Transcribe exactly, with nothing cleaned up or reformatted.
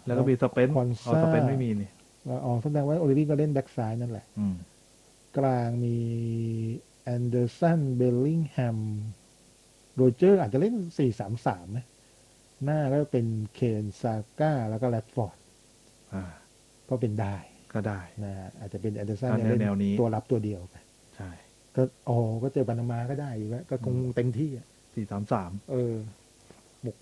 แล้วก็มีสเปนควอนอ๋อซ่าสเปนไม่มีนี่แล้วอ๋อแสดงว่าโอลิวี่ก็เล่นแบ็กซ้ายนั่นแหละอืมกลางมีแอนเดอร์สันเบลลิงแฮมโรเจอร์อาจจะเล่นสี่สามสามนะหน้าก็เป็นเคนซาก้าแล้วก็แรดฟอร์ดอ่าก็เป็นได้ก็ได้นะอาจจะเป็นแอนเดอร์สันถ้าเนี่ยเล่นแนวแนวนี้ตัวรับตัวเดียวไปใช่ก็อ๋อก็เจอปานามาก็ได้อยู่แล้วก็คงอืมเต็มที่อ่ะสี่สามสามเออ